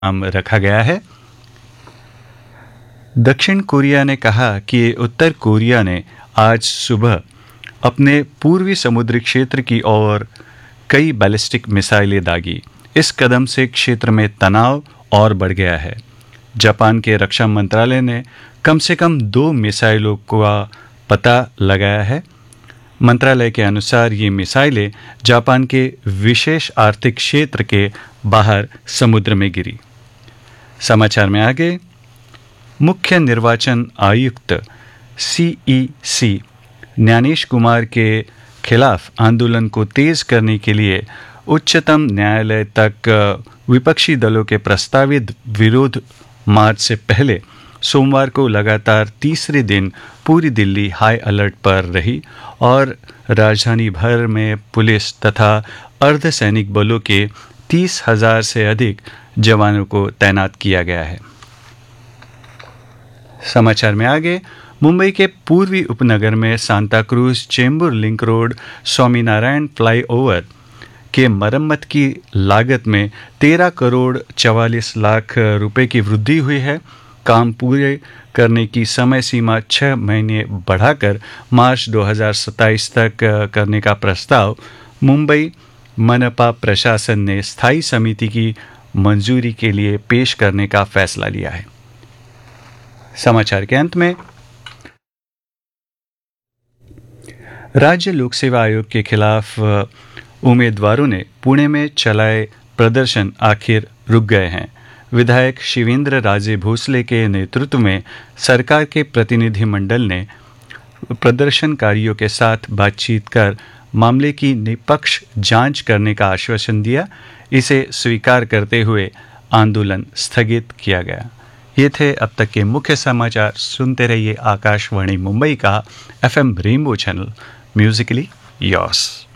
नाम रखा गया है। दक्षिण कोरिया ने कहा कि उत्तर कोरिया ने आज सुबह अपने पूर्वी समुद्री क्षेत्र की ओर कई बैलिस्टिक मिसाइलें दागी। इस कदम से क्षेत्र में तनाव और बढ़ गया है। जापान के रक्षा मंत्रालय ने कम से कम 2 मिसाइलों का पता लगाया है। मंत्रालय के अनुसार ये मिसाइलें जापान के विशेष आर्थिक क्षेत्र के बाहर समुद्र में गिरी। समाचार में आगे, मुख्य निर्वाचन आयुक्त CEC ज्ञानेश कुमार के खिलाफ आंदोलन को तेज करने के लिए उच्चतम न्यायालय तक विपक्षी दलों के प्रस्तावित विरोध मार्च से पहले सोमवार को लगातार तीसरे दिन पूरी दिल्ली हाई अलर्ट पर रही और राजधानी भर में पुलिस तथा अर्धसैनिक बलों के 30,000 से अधिक जवानों को तैनात किया गया है। समाचार में आगे, मुंबई के पूर्वी उपनगर में Santa cruise Chembur link road Swaminarayan flyover के मरम्मत की लागत में 13 करोड़ 44 लाख रुपए की वृद्धि हुई है। काम पूरे करने की समय सीमा 6 महीने बढ़ाकर मार्च 2027 तक करने का प्रस्ताव मुंबई मनपा प्रशासन ने स्थायी समिति की मंजूरी के लिए पेश करने का फैसला लिया है। समाचार के अंत में, राज्य लोक सेवा आयोग के खिलाफ उम्मीदवारों ने पुणे में चलाए प्रदर्शन आखिर रुक गए हैं। विधायक शिवेंद्र राजे भोसले के नेतृत्व में सरकार के प्रतिनिधिमंडल ने प्रदर्शनकारियों के साथ बातचीत कर मामले की निष्पक्ष जांच करने का आश्वासन दिया। इसे स्वीकार करते हुए आंदोलन स्थगित किया गया। ये थे अब तक के मुख्य समाचार। सुनते रहिए आकाशवाणी मुंबई का FM rainbow channel, Musically yours.